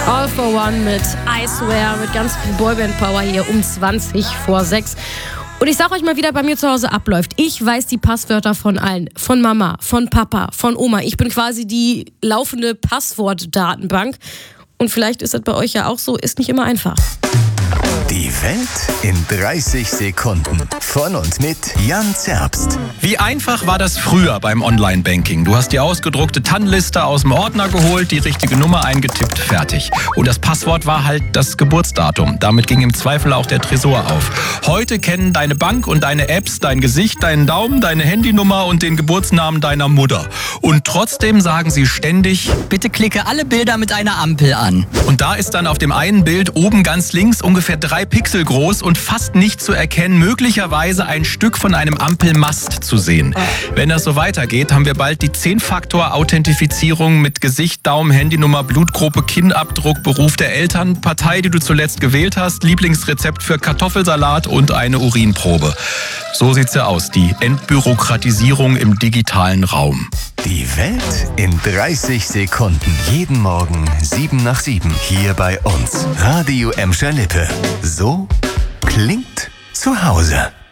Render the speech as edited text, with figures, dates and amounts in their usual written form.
All for One mit I Swear, mit ganz viel Boyband-Power hier um 20 vor 6. Und ich sag euch mal, wie das bei mir zu Hause abläuft. Ich weiß die Passwörter von allen. Von Mama, von Papa, von Oma. Ich bin quasi die laufende Passwortdatenbank. Und vielleicht ist das bei euch ja auch so, ist nicht immer einfach. Die Welt in 30 Sekunden. Von und mit Jan Zerbst. Wie einfach war das früher beim Online-Banking? Du hast die ausgedruckte TAN-Liste aus dem Ordner geholt, die richtige Nummer eingetippt, fertig. Und das Passwort war halt das Geburtsdatum. Damit ging im Zweifel auch der Tresor auf. Heute kennen deine Bank und deine Apps dein Gesicht, deinen Daumen, deine Handynummer und den Geburtsnamen deiner Mutter. Und trotzdem sagen sie ständig: Bitte klicke alle Bilder mit einer Ampel an. Und da ist dann auf dem einen Bild oben ganz links ungefähr 3 Pixel groß und fast nicht zu erkennen, möglicherweise ein Stück von einem Ampelmast zu sehen. Wenn das so weitergeht, haben wir bald die 10-Faktor-Authentifizierung mit Gesicht, Daumen, Handynummer, Blutgruppe, Kinnabdruck, Beruf der Eltern, Partei, die du zuletzt gewählt hast, Lieblingsrezept für Kartoffelsalat und eine Urinprobe. So sieht's ja aus, die Entbürokratisierung im digitalen Raum. Die Welt in 30 Sekunden. Jeden Morgen 7 nach 7 hier bei uns. Radio Emscher Lippe. So klingt zu Hause.